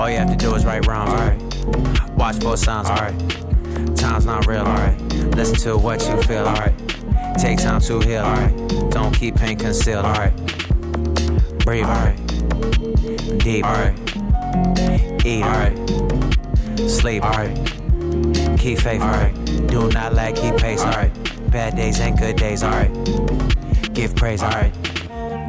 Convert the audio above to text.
All you have to do is write rhymes, alright. Watch both sounds, alright. Time's not real, alright. Listen to what you feel, alright. Take time to heal, alright. Don't keep pain concealed, alright. Breathe, alright. Deep, alright. Eat, alright. Sleep, alright. Keep faith, alright. Do not lag, keep pace, alright. Bad days ain't good days, alright. Give praise, alright.